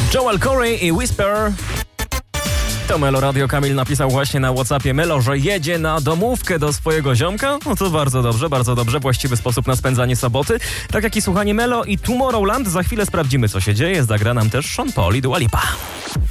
Joel Corey i Whisper. To Melo Radio. Kamil napisał właśnie na WhatsAppie Melo, że jedzie na domówkę do swojego ziomka. No to bardzo dobrze. Właściwy sposób na spędzanie soboty. Tak jak i słuchanie Melo i Tomorrowland. Za chwilę sprawdzimy, co się dzieje. Zagra nam też Sean Paul i Dua Lipa.